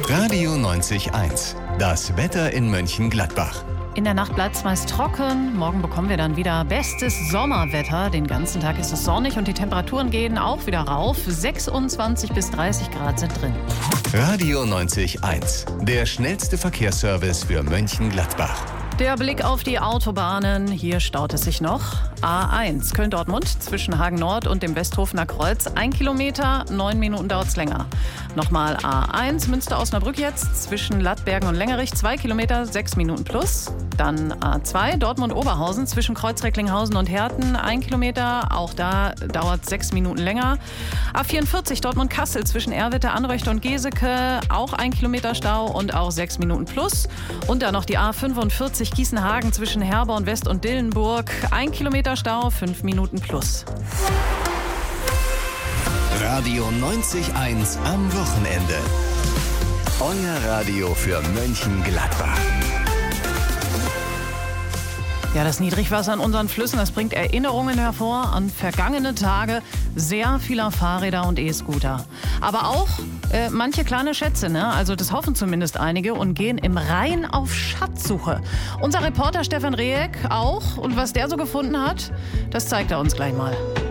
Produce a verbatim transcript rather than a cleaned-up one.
Radio neunzig eins. Das Wetter in Mönchengladbach. In der Nacht bleibt es meist trocken. Morgen bekommen wir dann wieder bestes Sommerwetter. Den ganzen Tag ist es sonnig und die Temperaturen gehen auch wieder rauf. sechsundzwanzig bis dreißig Grad sind drin. Radio neunzig eins. Der schnellste Verkehrsservice für Mönchengladbach. Der Blick auf die Autobahnen. Hier staut es sich noch. A eins Köln-Dortmund zwischen Hagen Nord und dem Westhofener Kreuz. Ein Kilometer, neun Minuten dauert es länger. Nochmal A eins Münster-Osnabrück jetzt zwischen Lattbergen und Längerich. Zwei Kilometer, sechs Minuten plus. Dann A zwei Dortmund-Oberhausen zwischen Kreuz-Recklinghausen und Herten. Ein Kilometer, auch da dauert sechs Minuten länger. A vierundvierzig Dortmund-Kassel zwischen Erwitte, Anröchte und Geseke. Auch ein Kilometer Stau und auch sechs Minuten plus. Und dann noch die A fünfundvierzig Gießenhagen zwischen Herborn West und Dillenburg. Ein Kilometer Stau, fünf Minuten plus. Radio neunzig eins am Wochenende. Euer Radio für Mönchengladbach. Ja, das Niedrigwasser in unseren Flüssen, das bringt Erinnerungen hervor an vergangene Tage sehr vieler Fahrräder und E-Scooter. Aber auch äh, manche kleine Schätze, ne? Also das hoffen zumindest einige und gehen im Rhein auf Schatzsuche. Unser Reporter Stefan Rehek auch. Und was der so gefunden hat, das zeigt er uns gleich mal.